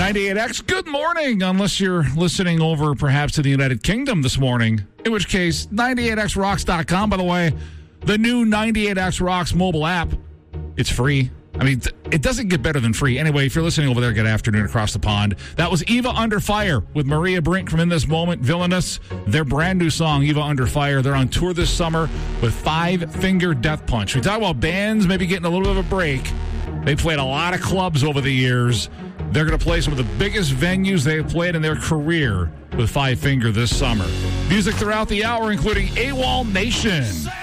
98X, good morning, unless you're listening over perhaps to the United Kingdom this morning, in which case 98xrocks.com. By the way, the new 98X Rocks mobile app, it's free. I mean, it doesn't get better than free. Anyway, if you're listening over there, good afternoon across the pond. That was Eva Under Fire with Maria Brink from In This Moment, Villainous. Their brand new song, Eva Under Fire. They're on tour this summer with Five Finger Death Punch. We talk about bands maybe getting a little bit of a break. They played a lot of clubs over the years. They're going to play some of the biggest venues they've played in their career with Five Finger this summer. Music throughout the hour, including AWOL Nation.